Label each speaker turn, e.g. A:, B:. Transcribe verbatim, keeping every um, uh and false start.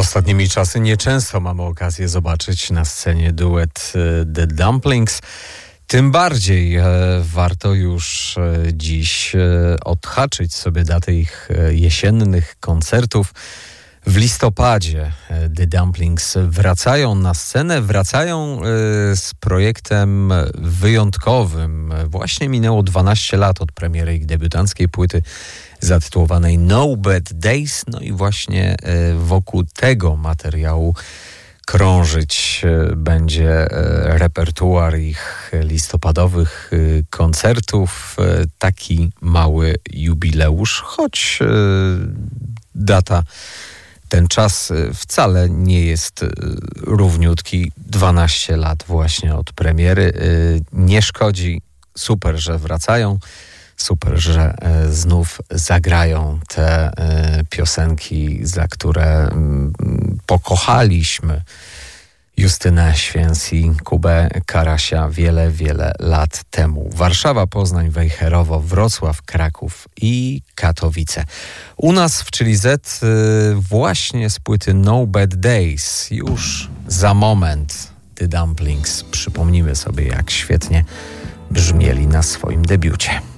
A: Ostatnimi czasy nieczęsto mamy okazję zobaczyć na scenie duet The Dumplings. Tym bardziej e, warto już e, dziś e, odhaczyć sobie datę ich e, jesiennych koncertów. W listopadzie e, The Dumplings wracają na scenę, wracają e, z projektem wyjątkowym. Właśnie minęło dwanaście lat od premiery ich debiutanckiej płyty zatytułowanej No Bad Days. No i właśnie e, wokół tego materiału krążyć będzie repertuar ich listopadowych koncertów. Taki mały jubileusz, choć data, ten czas wcale nie jest równiutki. dwanaście lat właśnie od premiery. Nie szkodzi. Super, że wracają. Super, że e, znów zagrają te e, piosenki, za które m, pokochaliśmy Justynę Święc i Kubę Karasia wiele, wiele lat temu. Warszawa, Poznań, Wejherowo, Wrocław, Kraków i Katowice. U nas w Czyli Z y, właśnie z płyty No Bad Days już za moment The Dumplings. Przypomnimy sobie, jak świetnie brzmieli na swoim debiucie.